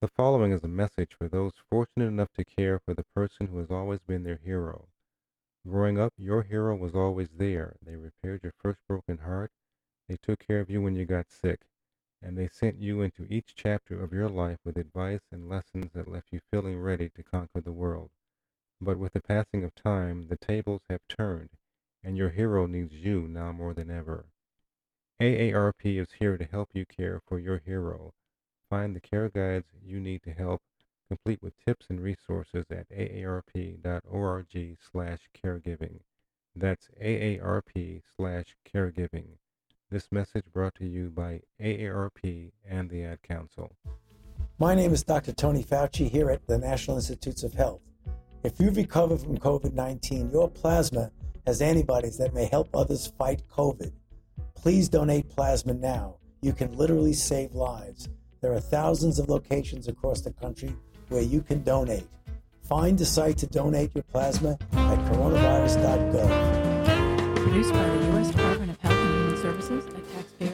The following is a message for those fortunate enough to care for the person who has always been their hero. Growing up, your hero was always there. They repaired your first broken heart. They took care of you when you got sick. And they sent you into each chapter of your life with advice and lessons that left you feeling ready to conquer the world. But with the passing of time, the tables have turned, and your hero needs you now more than ever. AARP is here to help you care for your hero. Find the care guides you need to help, complete with tips and resources at aarp.org/caregiving. That's aarp/caregiving. This message brought to you by AARP and the Ad Council. My name is Dr. Tony Fauci here at the National Institutes of Health. If you've recovered from COVID-19, your plasma has antibodies that may help others fight COVID. Please donate plasma now. You can literally save lives. There are thousands of locations across the country where you can donate. Find the site to donate your plasma at coronavirus.gov. Produced by the U.S. Department of Health and Human Services at taxpayer